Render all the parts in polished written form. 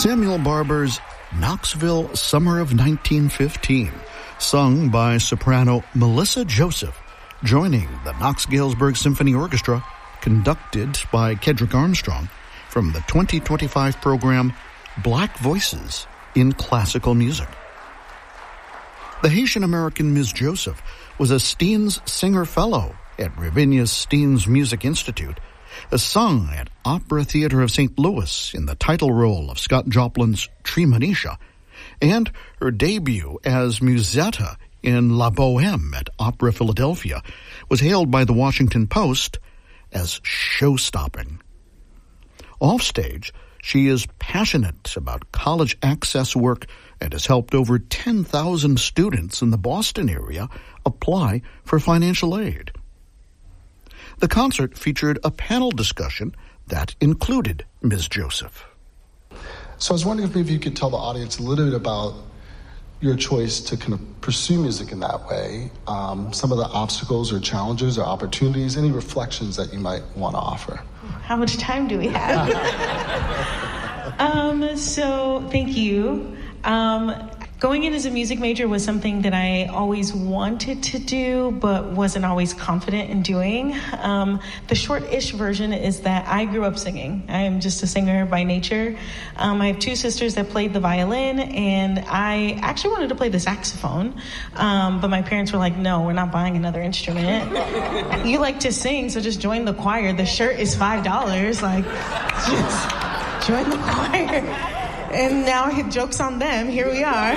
Samuel Barber's Knoxville Summer of 1915, sung by soprano Melissa Joseph, joining the Knox Galesburg Symphony Orchestra, conducted by Kedrick Armstrong, from the 2025 program Black Voices in Classical Music. The Haitian-American Ms. Joseph was a Steens Singer Fellow at Ravinia's Steens Music Institute, sung at Opera Theater of St. Louis in the title role of Scott Joplin's Treemonisha, and her debut as Musetta in La Boheme at Opera Philadelphia was hailed by the Washington Post as show-stopping. Offstage, she is passionate about college access work and has helped over 10,000 students in the Boston area apply for financial aid. The concert featured a panel discussion that included Ms. Joseph. So I was wondering if maybe you could tell the audience a little bit about your choice to kind of pursue music in that way, some of the obstacles or challenges or opportunities, any reflections that you might want to offer. How much time do we have? So thank you. Going in as a music major was something that I always wanted to do, but wasn't always confident in doing. The short-ish version is that I grew up singing. I am just a singer by nature. I have two sisters that played the violin, and I actually wanted to play the saxophone, but my parents were like, no, we're not buying another instrument. You like to sing, so just join the choir. The shirt is $5. Like, just join the choir. And now joke's on them. Here we are.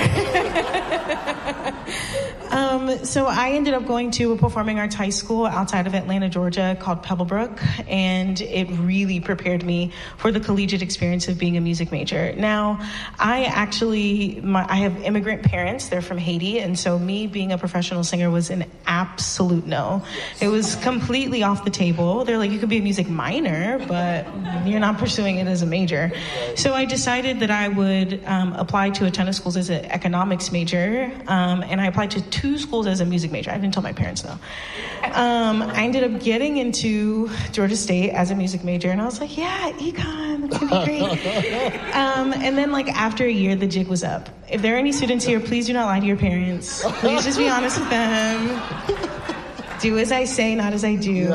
So I ended up going to a performing arts high school outside of Atlanta, Georgia, called Pebblebrook, and it really prepared me for the collegiate experience of being a music major. Now, I have immigrant parents. They're from Haiti, and so me being a professional singer was an absolute no. It was completely off the table. They're like, you could be a music minor, but you're not pursuing it as a major. So I decided that I would apply to a ton of schools as an economics major, and I applied to 2 schools as a music major. I didn't tell my parents, though. I ended up getting into Georgia State as a music major, and I was like, yeah, econ, that's going to be great. And then, after a year, the jig was up. If there are any students here, please do not lie to your parents. Please just be honest with them. Do as I say, not as I do.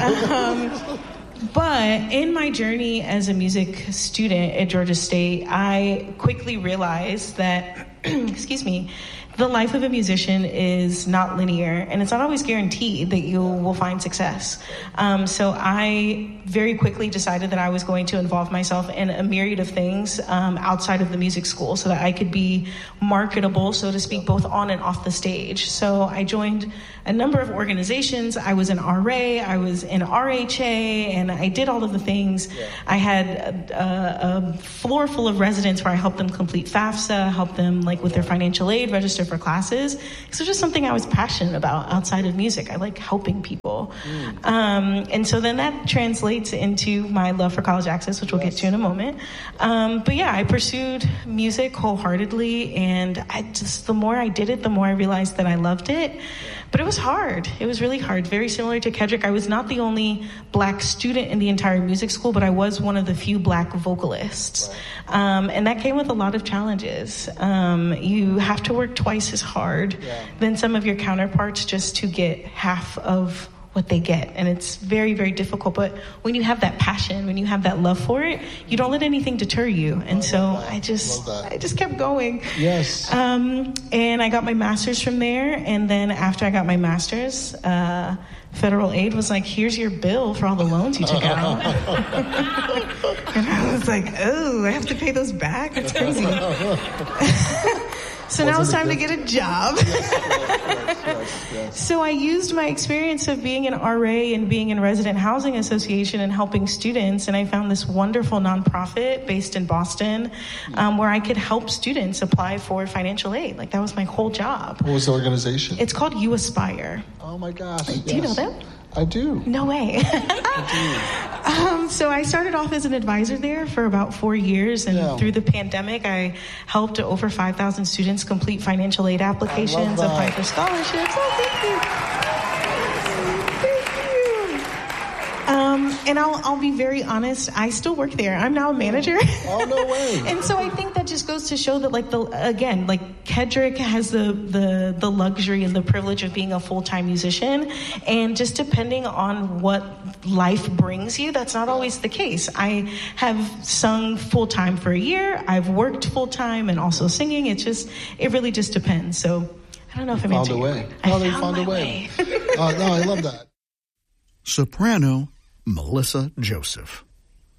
But in my journey as a music student at Georgia State, I quickly realized that, the life of a musician is not linear, and it's not always guaranteed that you will find success. So I very quickly decided that I was going to involve myself in a myriad of things outside of the music school so that I could be marketable, so to speak, both on and off the stage. So I joined a number of organizations. I was an RA, I was in RHA, and I did all of the things. I had a floor full of residents where I helped them complete FAFSA, helped them with their financial aid, register for classes. It's just something I was passionate about outside of music. I like helping people. And so then that translates into my love for college access, which we'll get to in a moment. But yeah, I pursued music wholeheartedly, and the more I did it, the more I realized that I loved it. But it was hard. It was really hard. Very similar to Kedrick, I was not the only Black student in the entire music school, but I was one of the few Black vocalists. And that came with a lot of challenges. You have to work twice as hard than some of your counterparts just to get half of what they get. And it's very, very difficult. But when you have that passion, when you have that love for it, you don't let anything deter you. And so I just kept going. Yes. And I got my master's from there. And then after I got my master's, federal aid was like, here's your bill for all the loans you took out. And I was like, oh, I have to pay those back? That's crazy. So now it's time to get a job. Yes. So I used my experience of being an RA and being in Resident Housing Association and helping students, and I found this wonderful nonprofit based in Boston where I could help students apply for financial aid. That was my whole job. What was the organization? It's called You Aspire. Oh my gosh. Do you know that? I do. No way. So I started off as an advisor there for about 4 years, and through the pandemic, I helped over 5,000 students complete financial aid applications, apply for scholarships. Oh, thank you. And I'll be very honest, I still work there. I'm now a manager. Oh, no way. And so I think that just goes to show that, like, Kedrick has the luxury and the privilege of being a full-time musician. And just depending on what life brings you, that's not always the case. I have sung full-time for a year. I've worked full-time and also singing. It really just depends. So I don't know if I'm found a way. They found a way. No, I love that. Soprano Melissa Joseph.